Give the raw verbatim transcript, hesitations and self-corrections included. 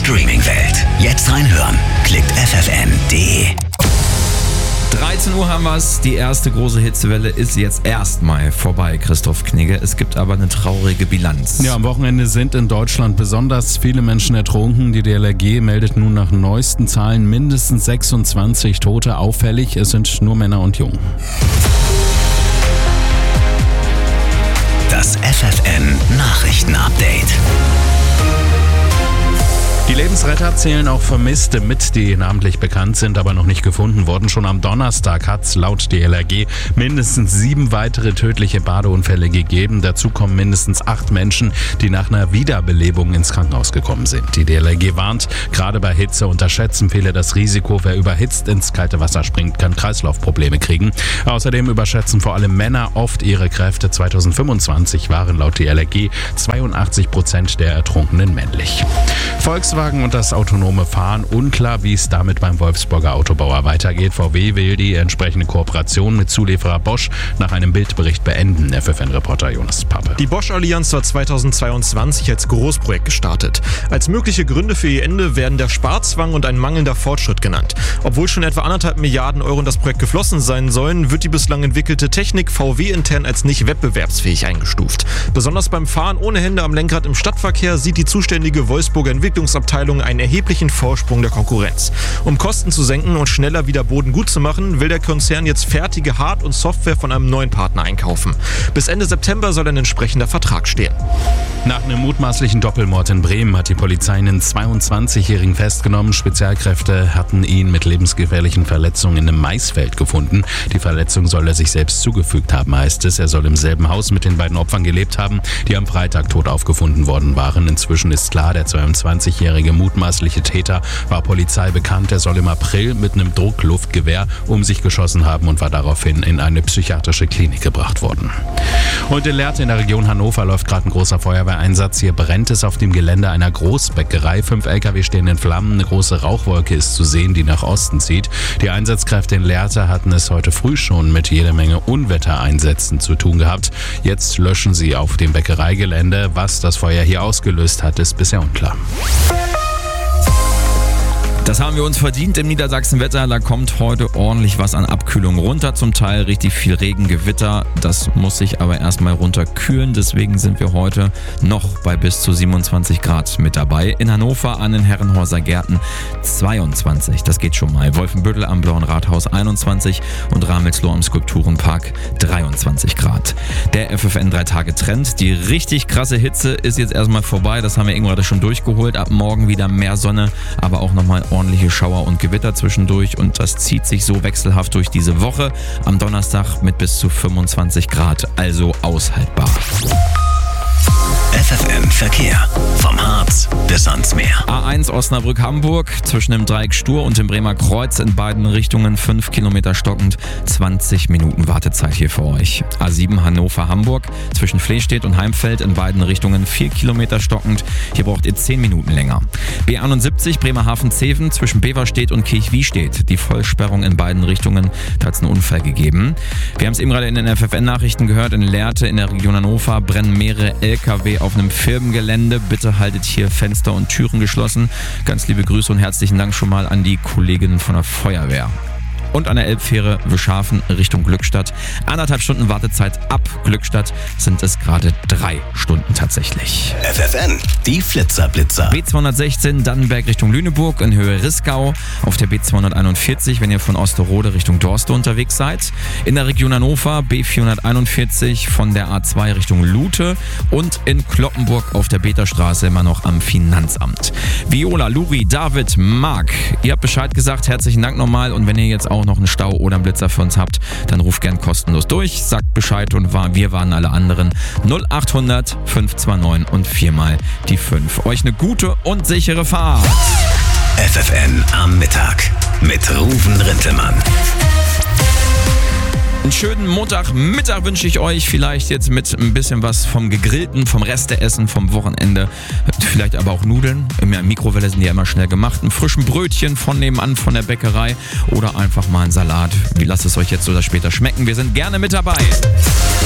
Streaming-Welt. Jetzt reinhören. Klickt f f n punkt d e. dreizehn Uhr haben wir's. Die erste große Hitzewelle ist jetzt erstmal vorbei, Christoph Knigge. Es gibt aber eine traurige Bilanz. Ja, am Wochenende sind in Deutschland besonders viele Menschen ertrunken. Die D L R G meldet nun nach neuesten Zahlen mindestens sechsundzwanzig Tote. Auffällig, es sind nur Männer und Jungen. Das F F N Nachrichten-Update. Die Lebensretter zählen auch Vermisste mit, die namentlich bekannt sind, aber noch nicht gefunden wurden. Schon am Donnerstag hat es laut D L R G mindestens sieben weitere tödliche Badeunfälle gegeben. Dazu kommen mindestens acht Menschen, die nach einer Wiederbelebung ins Krankenhaus gekommen sind. Die D L R G warnt, gerade bei Hitze unterschätzen viele das Risiko. Wer überhitzt ins kalte Wasser springt, kann Kreislaufprobleme kriegen. Außerdem überschätzen vor allem Männer oft ihre Kräfte. zweitausendfünfundzwanzig waren laut D L R G zweiundachtzig Prozent der Ertrunkenen männlich. Volkswagen und das autonome Fahren, unklar, wie es damit beim Wolfsburger Autobauer weitergeht. V W will die entsprechende Kooperation mit Zulieferer Bosch nach einem Bildbericht beenden. F F N-Reporter Jonas Pappe. Die Bosch-Allianz war zweitausendzweiundzwanzig als Großprojekt gestartet. Als mögliche Gründe für ihr Ende werden der Sparzwang und ein mangelnder Fortschritt genannt. Obwohl schon etwa anderthalb Milliarden Euro in das Projekt geflossen sein sollen, wird die bislang entwickelte Technik V W-intern als nicht wettbewerbsfähig eingestuft. Besonders beim Fahren ohne Hände am Lenkrad im Stadtverkehr sieht die zuständige Wolfsburger Entwicklungsabteilung einen erheblichen Vorsprung der Konkurrenz. Um Kosten zu senken und schneller wieder Boden gut zu machen, will der Konzern jetzt fertige Hard- und Software von einem neuen Partner einkaufen. Bis Ende September soll ein entsprechender Vertrag stehen. Nach einem mutmaßlichen Doppelmord in Bremen hat die Polizei einen zweiundzwanzigjährigen festgenommen. Spezialkräfte hatten ihn mit lebensgefährlichen Verletzungen in einem Maisfeld gefunden. Die Verletzung soll er sich selbst zugefügt haben, heißt es. Er soll im selben Haus mit den beiden Opfern gelebt haben, die am Freitag tot aufgefunden worden waren. Inzwischen ist klar, der zweiundzwanzigjährige mutmaßliche Täter war Polizei bekannt. Er soll im April mit einem Druckluftgewehr um sich geschossen haben und war daraufhin in eine psychiatrische Klinik gebracht worden. Und in Lehrte in der Region Hannover läuft gerade ein großer Feuerwehreinsatz. Hier brennt es auf dem Gelände einer Großbäckerei. Fünf L K W stehen in Flammen. Eine große Rauchwolke ist zu sehen, die nach Osten zieht. Die Einsatzkräfte in Lehrte hatten es heute früh schon mit jeder Menge Unwettereinsätzen zu tun gehabt. Jetzt löschen sie auf dem Bäckereigelände. Was das Feuer hier ausgelöst hat, ist bisher unklar. Das haben wir uns verdient im Niedersachsen-Wetter. Da kommt heute ordentlich was an Abkühlung runter. Zum Teil richtig viel Regen, Gewitter. Das muss sich aber erstmal runterkühlen. Deswegen sind wir heute noch bei bis zu siebenundzwanzig Grad mit dabei. In Hannover an den Herrenhäuser Gärten zweiundzwanzig. Das geht schon mal. Wolfenbüttel am Blauen Rathaus einundzwanzig und Ramelsloh am Skulpturenpark dreiundzwanzig Grad. Der F F N drei Tage Trend. Die richtig krasse Hitze ist jetzt erstmal vorbei. Das haben wir eben gerade schon durchgeholt. Ab morgen wieder mehr Sonne, aber auch nochmal ordentliche Schauer und Gewitter zwischendurch und das zieht sich so wechselhaft durch diese Woche. Am Donnerstag mit bis zu fünfundzwanzig Grad, also aushaltbar. F F N Verkehr. Vom Harz bis ans Meer. A eins Osnabrück-Hamburg zwischen dem Dreieck Stur und dem Bremer Kreuz in beiden Richtungen fünf Kilometer stockend, zwanzig Minuten Wartezeit hier für euch. A sieben Hannover-Hamburg zwischen Flehstedt und Heimfeld in beiden Richtungen vier Kilometer stockend, hier braucht ihr zehn Minuten länger. B einundsiebzig Bremerhaven-Zeven zwischen Beverstedt und Kirchwiestedt, die Vollsperrung in beiden Richtungen, da hat es einen Unfall gegeben. Wir haben es eben gerade in den F F N-Nachrichten gehört, in Lehrte in der Region Hannover brennen mehrere L K W auf einem Firmengelände. Bitte haltet hier Fenster und Türen geschlossen. Ganz liebe Grüße und herzlichen Dank schon mal an die Kolleginnen von der Feuerwehr. Und an der Elbfähre Wischhafen Richtung Glückstadt. Anderthalb Stunden Wartezeit ab Glückstadt sind es gerade drei Stunden tatsächlich. F F N, die Flitzer-Blitzer. B zweihundertsechzehn Dannenberg Richtung Lüneburg in Höhe Riskau. Auf der B zweihunderteinundvierzig, wenn ihr von Osterode Richtung Dorste unterwegs seid. In der Region Hannover B vierhunderteinundvierzig von der A zwei Richtung Lute. Und in Kloppenburg auf der Beterstraße immer noch am Finanzamt. Viola, Luri, David, Marc, ihr habt Bescheid gesagt. Herzlichen Dank nochmal. Und wenn ihr jetzt auch noch einen Stau oder einen Blitzer für uns habt, dann ruft gern kostenlos durch, sagt Bescheid und wir waren alle anderen null achthundert fünf zwei neun und viermal die fünf. Euch eine gute und sichere Fahrt. F F N am Mittag mit Ruven Rintelmann. Einen schönen Montagmittag wünsche ich euch, vielleicht jetzt mit ein bisschen was vom Gegrillten, vom Resteessen, vom Wochenende, vielleicht aber auch Nudeln. In der Mikrowelle sind die ja immer schnell gemacht, ein frischen Brötchen von nebenan von der Bäckerei oder einfach mal einen Salat. Wie lasst es euch jetzt oder später schmecken? Wir sind gerne mit dabei.